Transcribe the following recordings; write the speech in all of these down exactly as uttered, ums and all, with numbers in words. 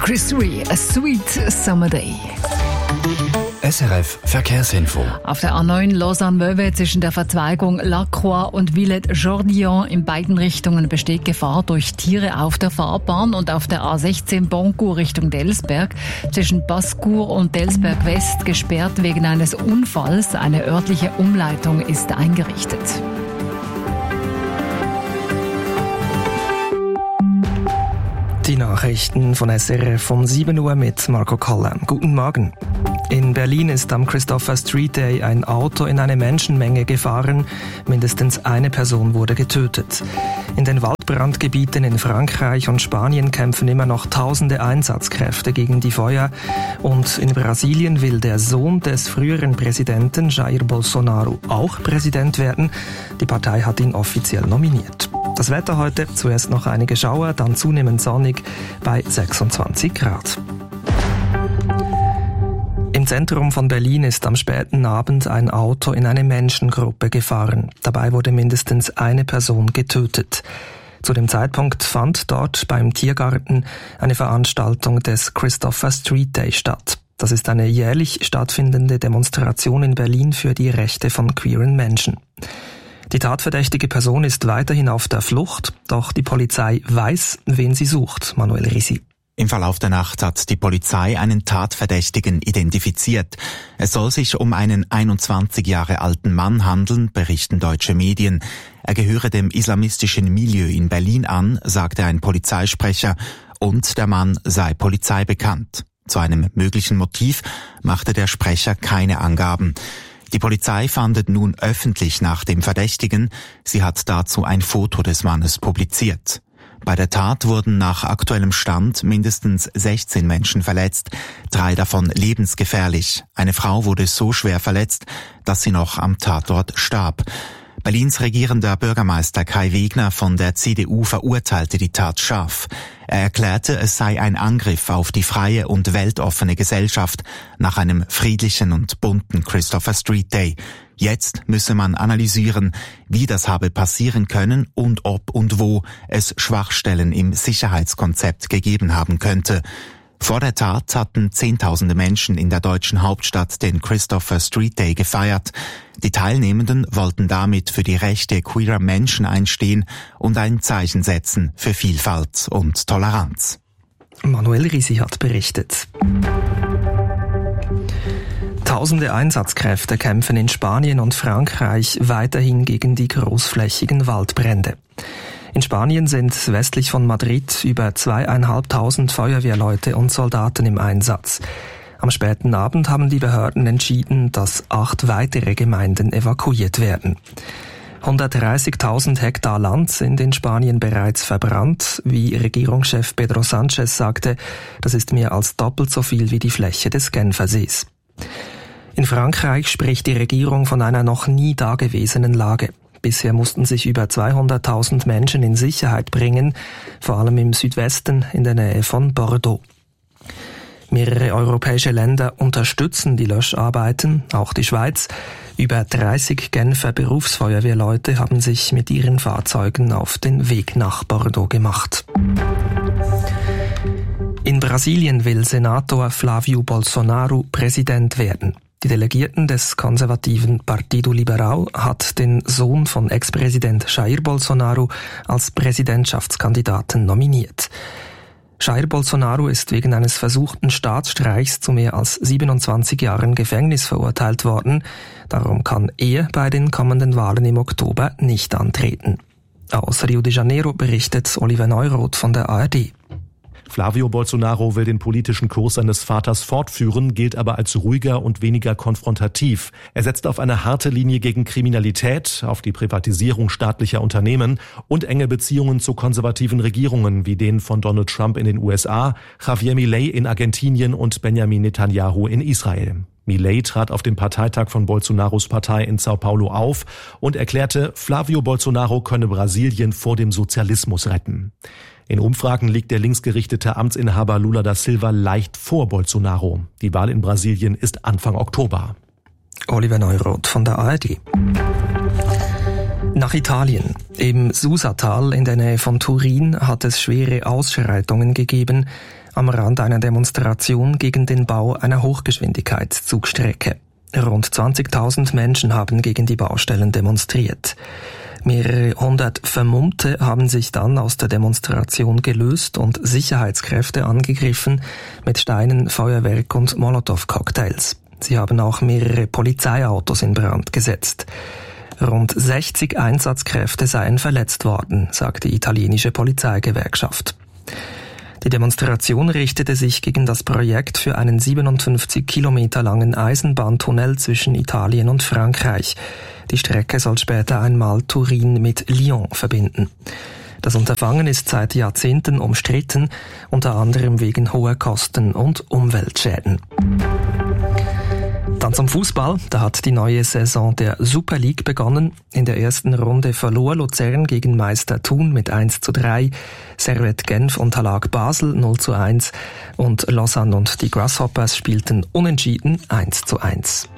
Chris Rea, A Sweet Summer Day. S R F Verkehrsinfo. Auf der A neun Lausanne-Vevey zwischen der Verzweigung Lacroix und Villette-Jourdillon in beiden Richtungen besteht Gefahr durch Tiere auf der Fahrbahn, und auf der A sechzehn Boncourt Richtung Delsberg zwischen Basse-Cour und Delsberg West gesperrt wegen eines Unfalls. Eine örtliche Umleitung ist eingerichtet. Die Nachrichten von S R F um sieben Uhr mit Marco Koller. Guten Morgen. In Berlin ist am Christopher Street Day ein Auto in eine Menschenmenge gefahren. Mindestens eine Person wurde getötet. In den Waldbrandgebieten in Frankreich und Spanien kämpfen immer noch tausende Einsatzkräfte gegen die Feuer. Und in Brasilien will der Sohn des früheren Präsidenten Jair Bolsonaro auch Präsident werden. Die Partei hat ihn offiziell nominiert. Das Wetter heute, zuerst noch einige Schauer, dann zunehmend sonnig bei sechsundzwanzig Grad. Im Zentrum von Berlin ist am späten Abend ein Auto in eine Menschengruppe gefahren. Dabei wurde mindestens eine Person getötet. Zu dem Zeitpunkt fand dort beim Tiergarten eine Veranstaltung des Christopher Street Day statt. Das ist eine jährlich stattfindende Demonstration in Berlin für die Rechte von queeren Menschen. Die tatverdächtige Person ist weiterhin auf der Flucht, doch die Polizei weiß, wen sie sucht. Manuel Risi. Im Verlauf der Nacht hat die Polizei einen Tatverdächtigen identifiziert. Es soll sich um einen einundzwanzig Jahre alten Mann handeln, berichten deutsche Medien. Er gehöre dem islamistischen Milieu in Berlin an, sagte ein Polizeisprecher, und der Mann sei polizeibekannt. Zu einem möglichen Motiv machte der Sprecher keine Angaben. Die Polizei fahndet nun öffentlich nach dem Verdächtigen. Sie hat dazu ein Foto des Mannes publiziert. Bei der Tat wurden nach aktuellem Stand mindestens sechzehn Menschen verletzt, drei davon lebensgefährlich. Eine Frau wurde so schwer verletzt, dass sie noch am Tatort starb. Berlins regierender Bürgermeister Kai Wegner von der C D U verurteilte die Tat scharf. Er erklärte, es sei ein Angriff auf die freie und weltoffene Gesellschaft nach einem friedlichen und bunten Christopher Street Day. Jetzt müsse man analysieren, wie das habe passieren können und ob und wo es Schwachstellen im Sicherheitskonzept gegeben haben könnte. Vor der Tat hatten Zehntausende Menschen in der deutschen Hauptstadt den Christopher Street Day gefeiert. Die Teilnehmenden wollten damit für die Rechte queerer Menschen einstehen und ein Zeichen setzen für Vielfalt und Toleranz. Manuel Risi hat berichtet. Tausende Einsatzkräfte kämpfen in Spanien und Frankreich weiterhin gegen die großflächigen Waldbrände. In Spanien sind westlich von Madrid über zweieinhalbtausend Feuerwehrleute und Soldaten im Einsatz. Am späten Abend haben die Behörden entschieden, dass acht weitere Gemeinden evakuiert werden. hundertdreißigtausend Hektar Land sind in Spanien bereits verbrannt. Wie Regierungschef Pedro Sánchez sagte, das ist mehr als doppelt so viel wie die Fläche des Genfersees. In Frankreich spricht die Regierung von einer noch nie dagewesenen Lage. Bisher mussten sich über zweihunderttausend Menschen in Sicherheit bringen, vor allem im Südwesten in der Nähe von Bordeaux. Mehrere europäische Länder unterstützen die Löscharbeiten, auch die Schweiz. Über dreißig Genfer Berufsfeuerwehrleute haben sich mit ihren Fahrzeugen auf den Weg nach Bordeaux gemacht. In Brasilien will Senator Flávio Bolsonaro Präsident werden. Die Delegierten des konservativen Partido Liberal hat den Sohn von Ex-Präsident Jair Bolsonaro als Präsidentschaftskandidaten nominiert. Jair Bolsonaro ist wegen eines versuchten Staatsstreichs zu mehr als siebenundzwanzig Jahren Gefängnis verurteilt worden. Darum kann er bei den kommenden Wahlen im Oktober nicht antreten. Aus Rio de Janeiro berichtet Oliver Neuroth von der A R D. Flávio Bolsonaro will den politischen Kurs seines Vaters fortführen, gilt aber als ruhiger und weniger konfrontativ. Er setzt auf eine harte Linie gegen Kriminalität, auf die Privatisierung staatlicher Unternehmen und enge Beziehungen zu konservativen Regierungen wie denen von Donald Trump in den U S A, Javier Milei in Argentinien und Benjamin Netanyahu in Israel. Milei trat auf dem Parteitag von Bolsonaros Partei in Sao Paulo auf und erklärte, Flávio Bolsonaro könne Brasilien vor dem Sozialismus retten. In Umfragen liegt der linksgerichtete Amtsinhaber Lula da Silva leicht vor Bolsonaro. Die Wahl in Brasilien ist Anfang Oktober. Oliver Neuroth von der A R D. Nach Italien. Im Susatal in der Nähe von Turin hat es schwere Ausschreitungen gegeben am Rand einer Demonstration gegen den Bau einer Hochgeschwindigkeitszugstrecke. Rund zwanzigtausend Menschen haben gegen die Baustellen demonstriert. Mehrere hundert Vermummte haben sich dann aus der Demonstration gelöst und Sicherheitskräfte angegriffen mit Steinen, Feuerwerk und Molotow-Cocktails. Sie haben auch mehrere Polizeiautos in Brand gesetzt. Rund sechzig Einsatzkräfte seien verletzt worden, sagt die italienische Polizeigewerkschaft. Die Demonstration richtete sich gegen das Projekt für einen siebenundfünfzig Kilometer langen Eisenbahntunnel zwischen Italien und Frankreich. Die Strecke soll später einmal Turin mit Lyon verbinden. Das Unterfangen ist seit Jahrzehnten umstritten, unter anderem wegen hoher Kosten und Umweltschäden. Dann zum Fußball. Da hat die neue Saison der Super League begonnen. In der ersten Runde verlor Luzern gegen Meister Thun mit eins zu drei. Servette Genf unterlag Basel null zu eins. Und Lausanne und die Grasshoppers spielten unentschieden eins zu eins.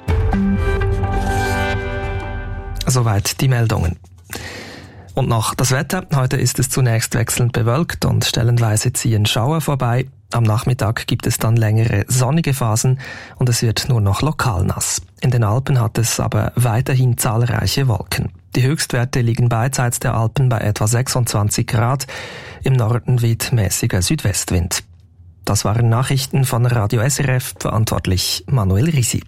Soweit die Meldungen. Und noch das Wetter. Heute ist es zunächst wechselnd bewölkt und stellenweise ziehen Schauer vorbei. Am Nachmittag gibt es dann längere sonnige Phasen und es wird nur noch lokal nass. In den Alpen hat es aber weiterhin zahlreiche Wolken. Die Höchstwerte liegen beidseits der Alpen bei etwa sechsundzwanzig Grad. Im Norden weht mäßiger Südwestwind. Das waren Nachrichten von Radio S R F, verantwortlich Manuel Risi.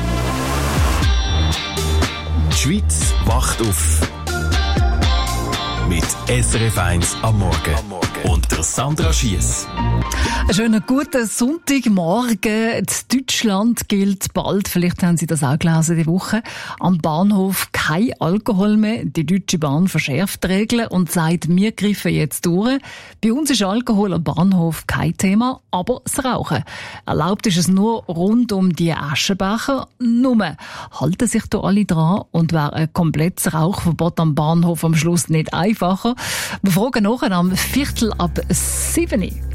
Die Schweiz wacht auf. Mit S R F eins am Morgen. Und der Sandra Schiess. Einen schönen guten Sonntagmorgen. In Deutschland gilt bald, vielleicht haben Sie das auch gelesen die Woche, am Bahnhof kein Alkohol mehr. Die Deutsche Bahn verschärft die Regeln und sagt, wir greifen jetzt durch. Bei uns ist Alkohol am Bahnhof kein Thema, aber das Rauchen. Erlaubt ist es nur rund um die Aschenbecher. Nur halten sich da alle dran und wäre ein komplettes Rauchverbot am Bahnhof am Schluss nicht einfacher. Wir fragen nachher am Viertel ab sieben.